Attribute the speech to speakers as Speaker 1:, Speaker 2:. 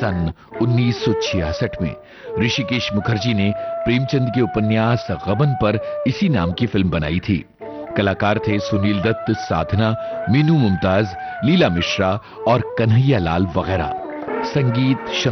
Speaker 1: सन 1966 में ऋषिकेश मुखर्जी ने प्रेमचंद के उपन्यास गबन पर इसी नाम की फिल्म बनाई थी। कलाकार थे सुनील दत्त, साधना, मीनू मुमताज, लीला मिश्रा और कन्हैया लाल वगैरह। संगीत